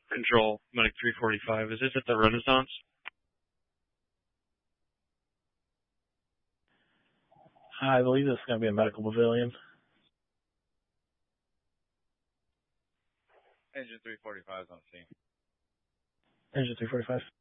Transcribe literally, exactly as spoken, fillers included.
Control, Medic three forty-five. Is this at the Renaissance? I believe this is going to be a medical pavilion. Engine three forty-five is on scene. Engine three forty-five.